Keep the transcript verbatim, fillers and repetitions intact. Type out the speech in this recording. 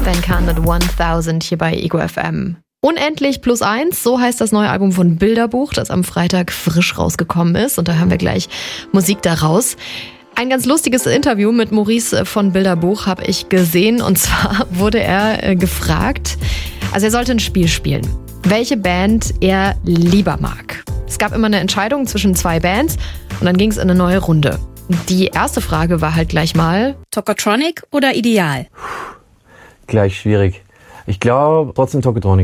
Incarnate tausend hier bei Ego F M. Unendlich plus eins, so heißt das neue Album von Bilderbuch, das am Freitag frisch rausgekommen ist. Und da haben wir gleich Musik daraus. Ein ganz lustiges Interview mit Maurice von Bilderbuch habe ich gesehen. Und zwar wurde er gefragt, also er sollte ein Spiel spielen, welche Band er lieber mag. Es gab immer eine Entscheidung zwischen zwei Bands und dann ging es in eine neue Runde. Die erste Frage war halt gleich mal: Tokotronic oder Ideal? Gleich schwierig. Ich glaube trotzdem Tokotronic.